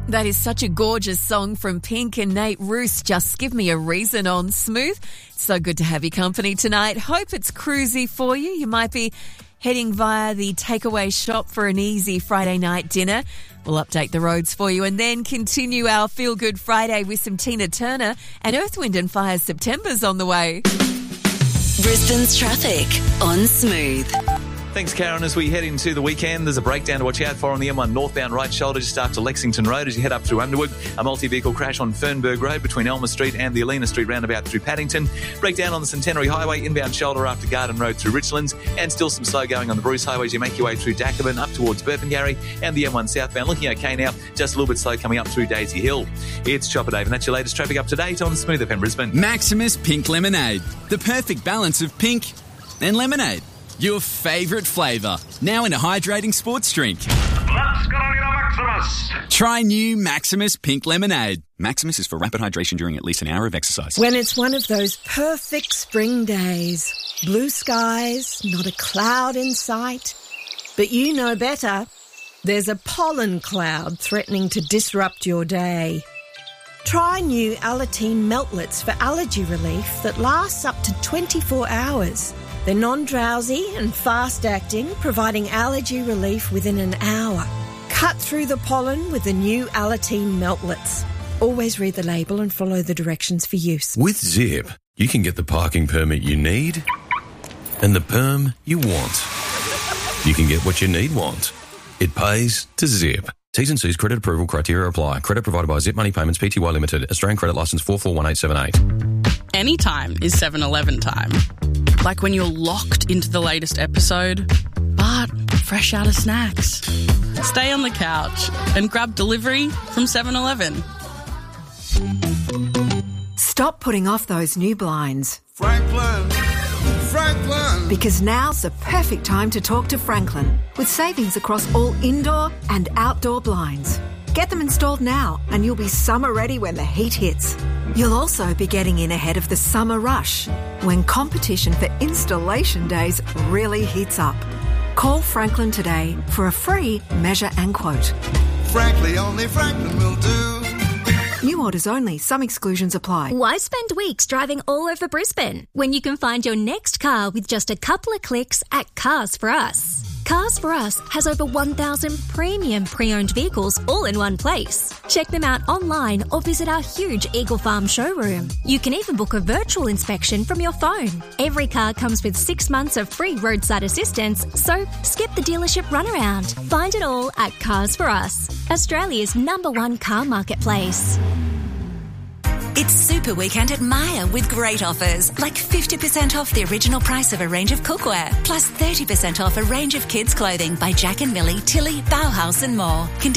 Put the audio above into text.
That is such a gorgeous song from Pink and Nate Roos. Just Give Me a Reason on Smooth. So good to have your company tonight. Hope it's cruisy for you. You might be heading via the takeaway shop for an easy Friday night dinner. We'll update the roads for you and then continue our Feel Good Friday with some Tina Turner, and Earth, Wind and Fire's September's on the way. Brisbane's traffic on Smooth. Thanks, Karen. As we head into the weekend, there's a breakdown to watch out for on the M1 northbound right shoulder just after Lexington Road as you head up through Underwood. A multi-vehicle crash on Fernberg Road between Elmer Street and the Alina Street roundabout through Paddington. Breakdown on the Centenary Highway, inbound shoulder after Garden Road through Richlands, and still some slow going on the Bruce Highway as you make your way through Dackerman up towards Burpengary, and the M1 southbound looking okay now, just a little bit slow coming up through Daisy Hill. It's Chopper Dave, and that's your latest traffic up to date on Smooth FM Brisbane. Maximus Pink Lemonade, the perfect balance of pink and lemonade. Your favourite flavour, now in a hydrating sports drink. Let's get on to Maximus. Try new Maximus Pink Lemonade. Maximus is for rapid hydration during at least an hour of exercise. When it's one of those perfect spring days, blue skies, not a cloud in sight, but you know better, there's a pollen cloud threatening to disrupt your day. Try new Alateen Meltlets for allergy relief that lasts up to 24 hours. They're non-drowsy and fast-acting, providing allergy relief within an hour. Cut through the pollen with the new Alateen Meltlets. Always read the label and follow the directions for use. With Zip, you can get the parking permit you need and the perm you want. You can get what you want. It pays to Zip. T's and C's credit approval criteria apply. Credit provided by Zip Money Payments Pty Limited. Australian credit licence 441878. Anytime is 7-Eleven time. Like when you're locked into the latest episode, but fresh out of snacks. Stay on the couch and grab delivery from 7-Eleven. Stop putting off those new blinds. Franklin. Because now's the perfect time to talk to Franklin with savings across all indoor and outdoor blinds. Get them installed now and you'll be summer ready when the heat hits. You'll also be getting in ahead of the summer rush when competition for installation days really heats up. Call Franklin today for a free measure and quote. Frankly, only Franklin will do. New orders only. Some exclusions apply. Why spend weeks driving all over Brisbane when you can find your next car with just a couple of clicks at Cars For Us? Cars For Us has over 1,000 premium pre-owned vehicles all in one place. Check them out online or visit our huge Eagle Farm showroom. You can even book a virtual inspection from your phone. Every car comes with 6 months of free roadside assistance, so skip the dealership runaround. Find it all at Cars For Us, Australia's #1 car marketplace. It's Super Weekend at Myer with great offers, like 50% off the original price of a range of cookware, plus 30% off a range of kids' clothing by Jack and Millie, Tilly, Bauhaus and more.